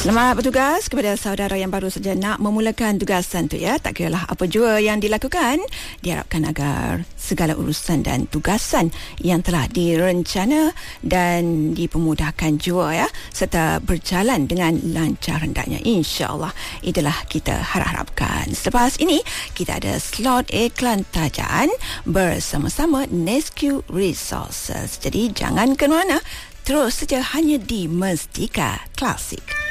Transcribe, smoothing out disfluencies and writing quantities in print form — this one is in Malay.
Selamat bertugas kepada saudara yang baru saja nak memulakan tugasan tu ya. Tak kiralah apa jua yang dilakukan, diharapkan agar segala urusan dan tugasan yang telah direncana dan dipermudahkan jua ya, serta berjalan dengan lancar hendaknya, insya-Allah. Itulah kita harap-harapkan. Selepas ini kita ada slot iklan tajaan bersama-sama Nesque Resources. Jadi jangan ke mana, terus saja hanya di Mestika Klasik.